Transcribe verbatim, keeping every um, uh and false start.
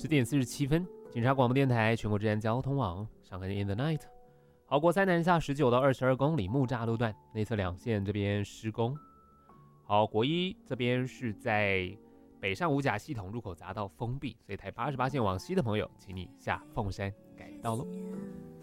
十点四十七分，警察广播电台全国治安交通网，上海 In the Night。好，国三南下十九到二十二公里木栅路段内侧两线这边施工。好，国一这边是在北上五甲系统入口匝道封闭，所以台八十八线往西的朋友，请你下凤山改道路。